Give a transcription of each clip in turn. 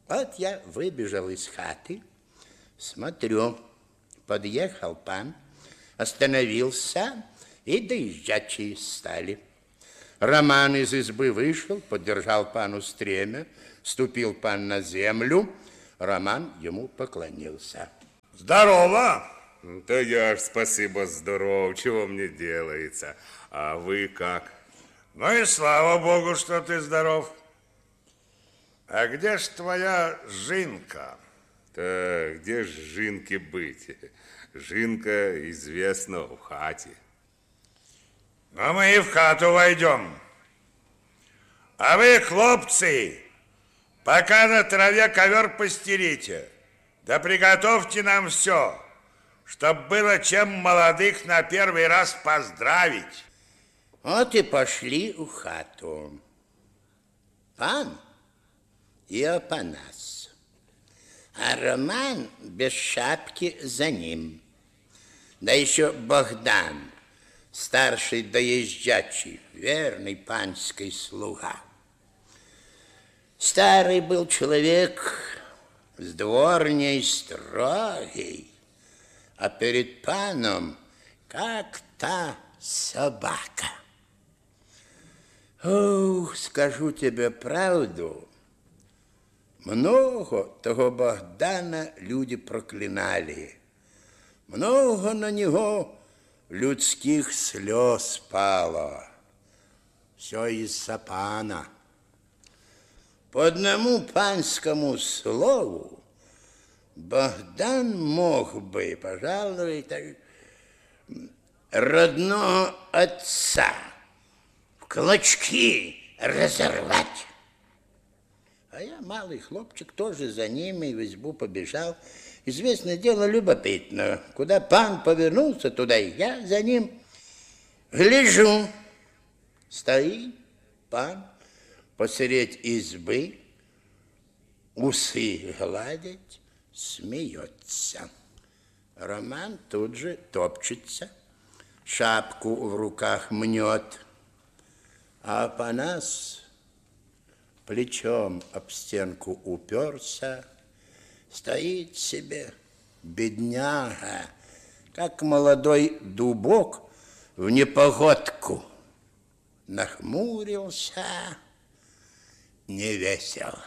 Вот я выбежал из хаты, смотрю, подъехал пан, остановился, и доезжачие стали. Роман из избы вышел, поддержал пану стремя, ступил пан на землю, Роман ему поклонился. Здорово! Да я ж, спасибо, здоров, чего мне делается. А вы как? Ну и слава богу, что ты здоров. А где ж твоя Жинка? Да где ж Жинки быть? Жинка, известно, в хате. Ну мы и в хату войдем. А вы, хлопцы, пока на траве ковер постелите, да приготовьте нам все, чтоб было чем молодых на первый раз поздравить. Вот и пошли в хату. Пан и Апанас, а Роман без шапки за ним. Да еще Богдан, старший доезжачий, верный панский слуга. Старый был человек с дворней строгий, а перед паном как та собака. Ох, скажу тебе правду, много того Богдана люди проклинали, много на него людских слез пало. Все из-за пана. По одному панскому слову Богдан мог бы, пожалуй, родного отца в клочки разорвать. А я, малый хлопчик, тоже за ними в избу побежал. Известное дело, любопытно. Куда пан повернулся, туда и я за ним гляжу. Стоит пан посередь избы, усы гладить, смеется. Роман тут же топчется, шапку в руках мнет, а Апанас плечом об стенку уперся, стоит себе бедняга, как молодой дубок в непогодку. Нахмурился, невесело.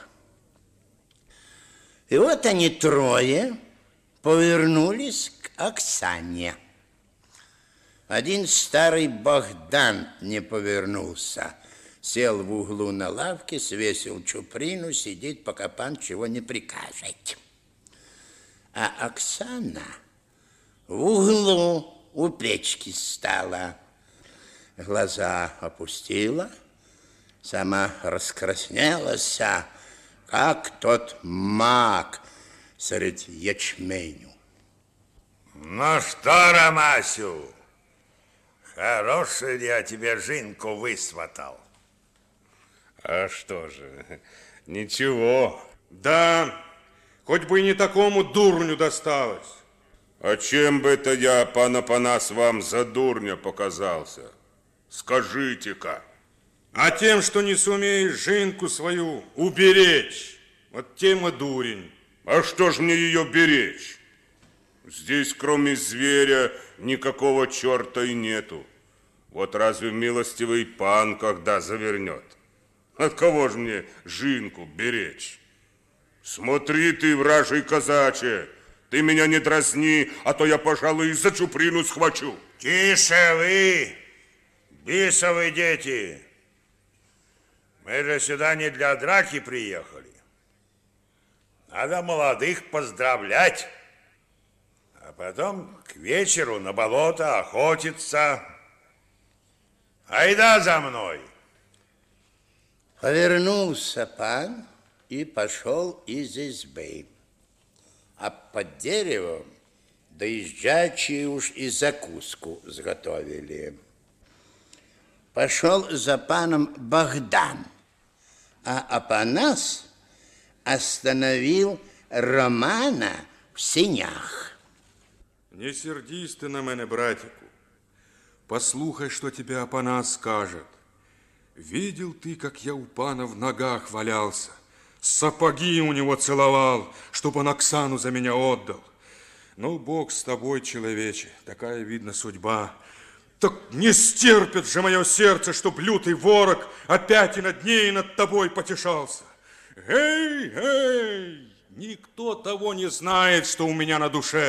И вот они трое повернулись к Оксане. Один старый Богдан не повернулся. Сел в углу на лавке, свесил чуприну, сидит, пока пан чего не прикажет. А Оксана в углу у печки стала. Глаза опустила, сама раскраснелась, как тот мак средь ячменю. Ну что, Ромасю, хорошую я тебе Жинку высватал. А что же, ничего. Да, хоть бы и не такому дурню досталось. А чем бы это я, пан Апанас, вам за дурня показался? Скажите-ка. А тем, что не сумеешь Жинку свою уберечь, вот тем и дурень. А что ж мне ее беречь? Здесь, кроме зверя, никакого черта и нету. Вот разве милостивый пан когда завернет? От кого ж мне Жинку беречь? Смотри ты, вражий казаче, ты меня не дразни, а то я, пожалуй, за чуприну схвачу. Тише вы, бисовы дети. Мы же сюда не для драки приехали. Надо молодых поздравлять, а потом к вечеру на болото охотиться. Айда за мной. Повернулся пан и пошел из избы. А под деревом доезжачие уж и закуску сготовили. Пошел за паном Богдан, а Апанас остановил Романа в сенях. Не сердись ты на мене, братику. Послухай, что тебе Апанас скажет. Видел ты, как я у пана в ногах валялся, Сапоги у него целовал, чтобы он Оксану за меня отдал. Ну, Бог с тобой, человече, такая, видно, судьба. Так не стерпит же мое сердце, чтоб лютый ворог опять и над ней, и над тобой потешался. Эй, эй, никто того не знает, что у меня на душе.